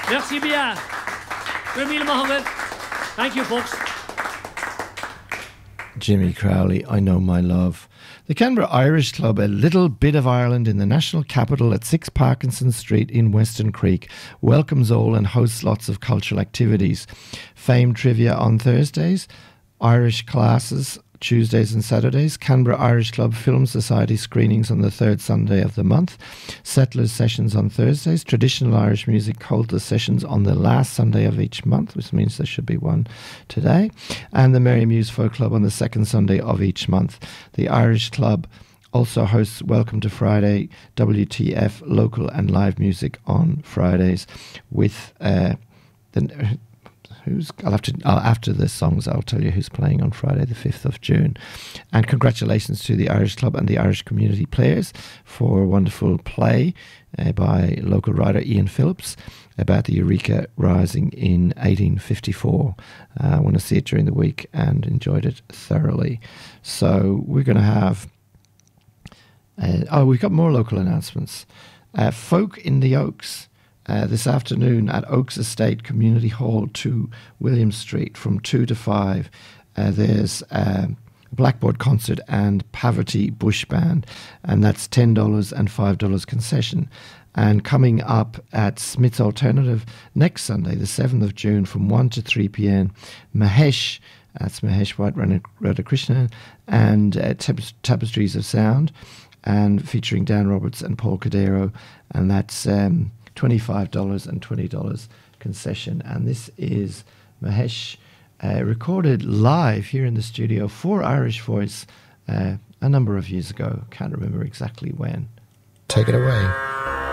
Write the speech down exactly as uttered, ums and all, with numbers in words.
Merci bien. Ramil Mohammed. Thank you, folks. Jimmy Crowley, I Know My Love. The Canberra Irish Club, a little bit of Ireland in the national capital at six Parkinson Street in Weston Creek, welcomes all and hosts lots of cultural activities. Fame trivia on Thursdays, Irish classes Tuesdays and Saturdays, Canberra Irish Club Film Society screenings on the third Sunday of the month, Settlers sessions on Thursdays, traditional Irish music Colta sessions on the last Sunday of each month, which means there should be one today, and the Mary Muse Folk Club on the second Sunday of each month. The Irish Club also hosts Welcome to Friday, W T F, local and live music on Fridays with uh, the... Who's, I'll have to uh, after the songs I'll tell you who's playing on Friday the fifth of June. And congratulations to the Irish Club and the Irish Community Players for a wonderful play uh, by local writer Ian Phillips about the Eureka Rising in eighteen fifty-four. Uh, I want to see it during the week and enjoyed it thoroughly. So we're going to have uh, oh we've got more local announcements. uh, Folk in the Oaks Uh, this afternoon at Oaks Estate Community Hall, two William Street, from two to five. Uh, there's uh, a Blackboard concert and Poverty Bush Band, and that's ten dollars and five dollars concession. And coming up at Smith's Alternative next Sunday, the seventh of June, from one to three p.m, Mahesh, that's Mahesh White Radhakrishnan, and uh, Tap- Tapestries of Sound, and featuring Dan Roberts and Paul Cadero, and that's... Um, twenty-five dollars and twenty dollars concession. And this is Mahesh uh, recorded live here in the studio for Irish Voice uh, a number of years ago. Can't remember exactly when. Take it away.